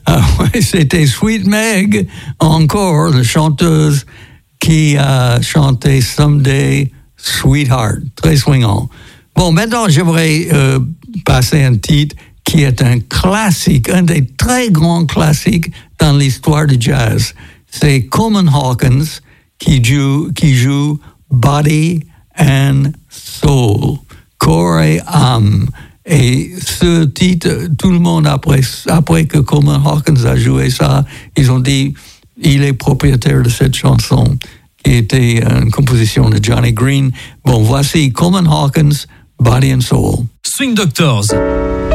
Ah ouais, c'était Sweet Meg, encore, la chanteuse qui a chanté Someday Sweetheart, très swingant. Bon, maintenant, j'aimerais passer un titre qui est un classique, un des très grands classiques dans l'histoire du jazz. C'est Coleman Hawkins qui joue Body and Soul, corps et âme. Et ce titre, tout le monde, après que Coleman Hawkins a joué ça, ils ont dit, il est propriétaire de cette chanson, qui était une composition de Johnny Green. Bon, voici Coleman Hawkins, Body and Soul. Swing Doctors.